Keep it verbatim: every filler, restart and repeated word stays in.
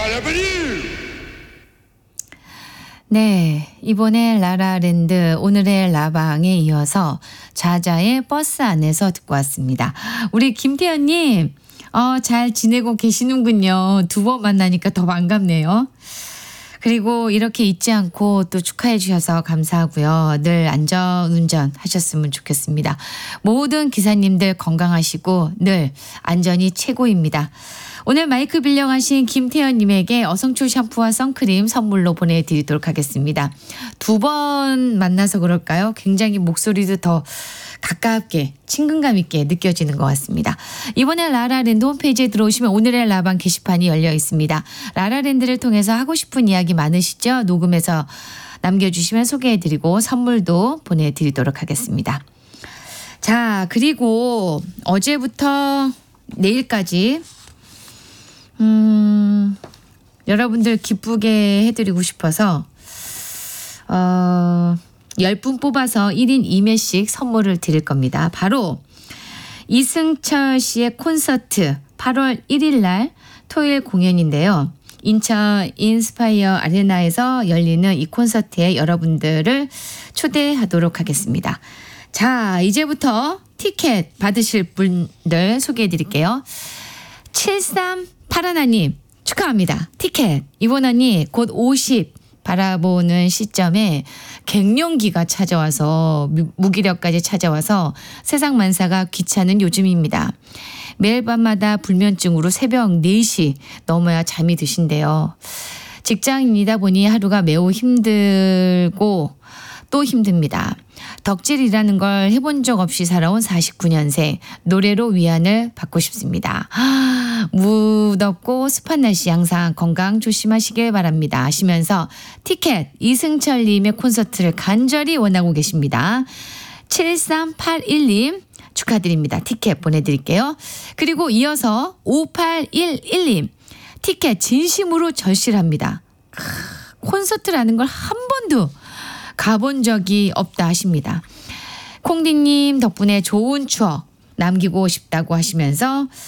pas la venue. 네, 이번에 라라랜드 오늘의 라방에 이어서 자자의 버스 안에서 듣고 왔습니다. 우리 김태현님 어, 잘 지내고 계시는군요. 두 번 만나니까 더 반갑네요. 그리고 이렇게 잊지 않고 또 축하해 주셔서 감사하고요. 늘 안전운전 하셨으면 좋겠습니다. 모든 기사님들 건강하시고 늘 안전이 최고입니다. 오늘 마이크 빌려가신 김태현님에게 어성초 샴푸와 선크림 선물로 보내드리도록 하겠습니다. 두 번 만나서 그럴까요? 굉장히 목소리도 더 가깝게 친근감 있게 느껴지는 것 같습니다. 이번에 라라랜드 홈페이지에 들어오시면 오늘의 라방 게시판이 열려 있습니다. 라라랜드를 통해서 하고 싶은 이야기 많으시죠? 녹음해서 남겨주시면 소개해드리고 선물도 보내드리도록 하겠습니다. 자, 그리고 어제부터 내일까지 음, 여러분들 기쁘게 해드리고 싶어서 어, 열 분 뽑아서 일 인 이 매씩 선물을 드릴 겁니다. 바로 이승철 씨의 콘서트 팔월 일일 날 토요일 공연인데요. 인천 인스파이어 아레나에서 열리는 이 콘서트에 여러분들을 초대하도록 하겠습니다. 자, 이제부터 티켓 받으실 분들 소개해 드릴게요. 칠삼팔일 축하합니다. 티켓 이번 언니 곧 오십 바라보는 시점에 갱년기가 찾아와서 무기력까지 찾아와서 세상 만사가 귀찮은 요즘입니다. 매일 밤마다 불면증으로 새벽 네 시 넘어야 잠이 드신대요. 직장인이다 보니 하루가 매우 힘들고 또 힘듭니다. 덕질이라는 걸 해본 적 없이 살아온 사십구 년생 노래로 위안을 받고 싶습니다. 아, 무덥고 습한 날씨 항상 건강 조심하시길 바랍니다 하시면서 티켓 이승철님의 콘서트를 간절히 원하고 계십니다. 칠삼팔일 님 축하드립니다. 티켓 보내드릴게요. 그리고 이어서 오팔일일 님 티켓 진심으로 절실합니다. 크, 콘서트라는 걸 한 번도 가본 적이 없다 하십니다. 콩디님 덕분에 좋은 추억 남기고 싶다고 하시면서